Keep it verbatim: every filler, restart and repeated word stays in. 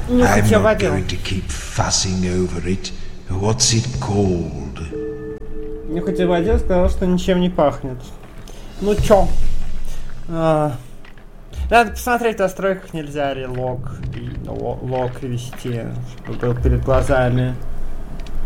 I'm not водил. going to keep fussing over it. What's it called? Нюхатель водил, сказал, что ничем не пахнет. Ну чё? А, надо посмотреть в настройках, нельзя ли лог, и, лог вести, чтобы был перед глазами.